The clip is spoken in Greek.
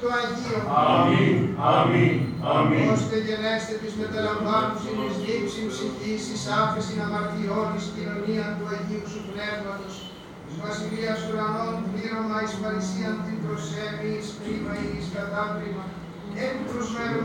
το Αγίο. Αμήν, αμήν, αμήν. Ώστε γενέστε της μεταλαμβάνουσιν εις δίψην ψυχής, εις άφεσιν αμαρτιών, εις κοινωνία του Αγίου Σου Πνεύματος, εις βασιλείας ουρανών πλήρωμα, εις παρησίαν την προσέμη, εις κρίμα ή εις κατάπλημα, εν προσμένου